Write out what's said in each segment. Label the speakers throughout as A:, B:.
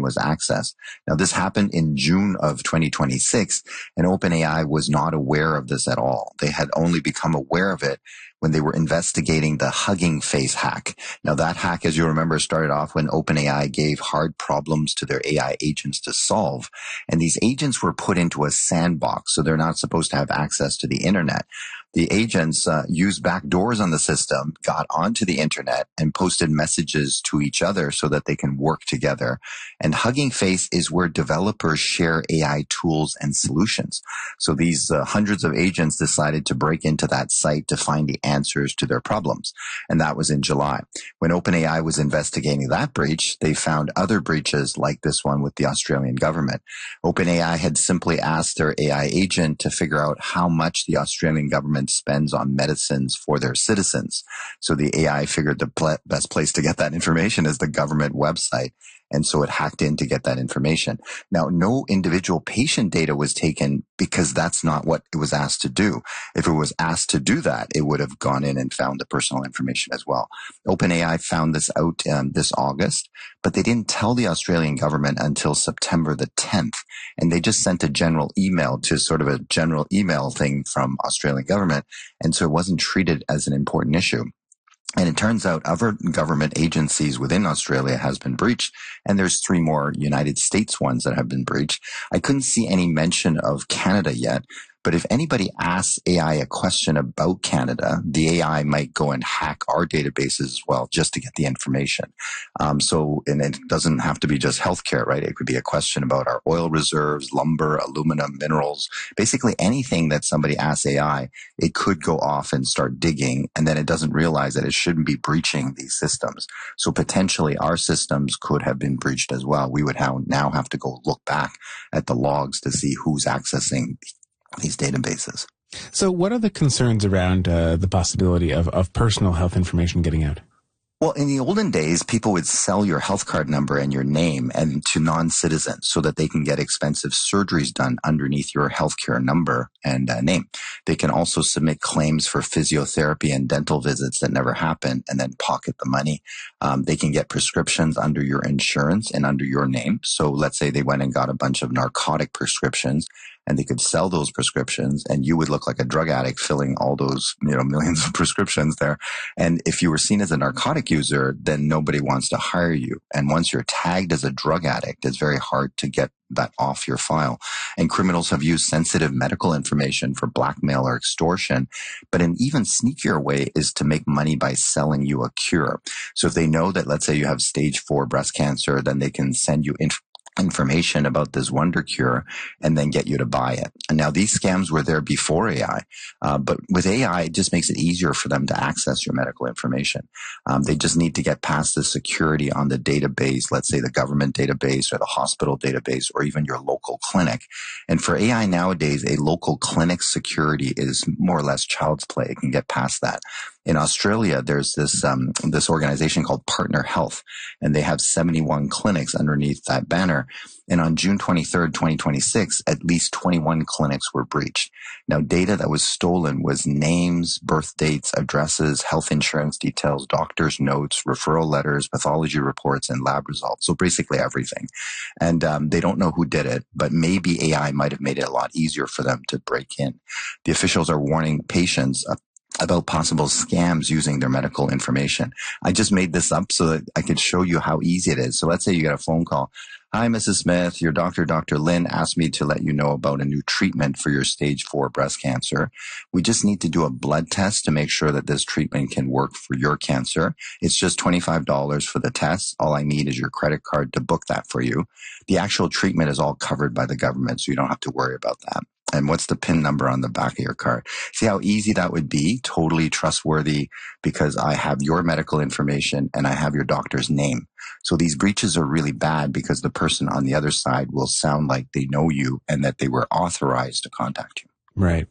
A: was accessed. Now, this happened in June of 2026, and OpenAI was not aware of this at all. They had only become aware of it when they were investigating the Hugging Face hack. Now, that hack, as you remember, started off when OpenAI gave hard problems to their AI agents to solve. And these agents were put into a sandbox, so they're not supposed to have access to the internet. The agents used backdoors on the system, got onto the internet, and posted messages to each other so that they can work together. And Hugging Face is where developers share AI tools and solutions. So these hundreds of agents decided to break into that site to find the answers to their problems. And that was in July. When OpenAI was investigating that breach, they found other breaches like this one with the Australian government. OpenAI had simply asked their AI agent to figure out how much the Australian government spends on medicines for their citizens. So the AI figured the best place to get that information is the government website. And so it hacked in to get that information. Now, no individual patient data was taken because that's not what it was asked to do. If it was asked to do that, it would have gone in and found the personal information as well. OpenAI found this out this August, but they didn't tell the Australian government until September the 10th. And they just sent a general email to sort of a general email thing from Australian government. And so it wasn't treated as an important issue. And it turns out other government agencies within Australia has been breached, and there's 3 more United States ones that have been breached. I couldn't see any mention of Canada yet, but if anybody asks AI a question about Canada, the AI might go and hack our databases as well just to get the information. And it doesn't have to be just healthcare, right? It could be a question about our oil reserves, lumber, aluminum, minerals, basically anything that somebody asks AI, it could go off and start digging, and then it doesn't realize that it shouldn't be breaching these systems. So potentially our systems could have been breached as well. We would now have to go look back at the logs to see who's accessing these databases.
B: So what are the concerns around the possibility of personal health information getting out?
A: Well, in the olden days, people would sell your health card number and your name and to non-citizens so that they can get expensive surgeries done underneath your healthcare number and name. They can also submit claims for physiotherapy and dental visits that never happen and then pocket the money. They can get prescriptions under your insurance and under your name. So let's say they went and got a bunch of narcotic prescriptions, and they could sell those prescriptions, and you would look like a drug addict filling all those, millions of prescriptions there. And if you were seen as a narcotic user, then nobody wants to hire you. And once you're tagged as a drug addict, it's very hard to get that off your file. And criminals have used sensitive medical information for blackmail or extortion. But an even sneakier way is to make money by selling you a cure. So if they know that, let's say you have stage 4 breast cancer, then they can send you information about this wonder cure and then get you to buy it. And now these scams were there before AI, but with AI, it just makes it easier for them to access your medical information. They just need to get past the security on the database, let's say the government database or the hospital database or even your local clinic. And for AI nowadays, a local clinic security is more or less child's play. It can get past that. In Australia, there's this organization called Partner Health, and they have 71 clinics underneath that banner. And on June 23rd, 2026, at least 21 clinics were breached. Now, data that was stolen was names, birth dates, addresses, health insurance details, doctor's notes, referral letters, pathology reports, and lab results. So basically everything. And they don't know who did it, but maybe AI might have made it a lot easier for them to break in. The officials are warning patients about possible scams using their medical information. I just made this up so that I could show you how easy it is. So let's say you get a phone call. Hi, Mrs. Smith. Your doctor, Dr. Lin, asked me to let you know about a new treatment for your stage 4 breast cancer. We just need to do a blood test to make sure that this treatment can work for your cancer. It's just $25 for the test. All I need is your credit card to book that for you. The actual treatment is all covered by the government, so you don't have to worry about that. And what's the PIN number on the back of your card? See how easy that would be? Totally trustworthy because I have your medical information and I have your doctor's name. So these breaches are really bad because the person on the other side will sound like they know you and that they were authorized to contact you.
B: Right.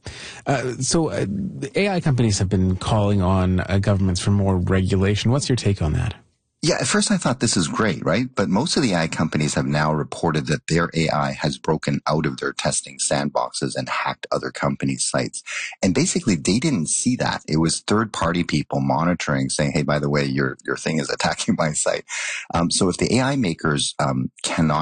B: So the AI companies have been calling on governments for more regulation. What's your take on that?
A: Yeah, at first I thought this is great, right? But most of the AI companies have now reported that their AI has broken out of their testing sandboxes and hacked other companies' sites. And basically they didn't see that. It was third-party people monitoring, saying, hey, by the way, your thing is attacking my site. So if the AI makers cannot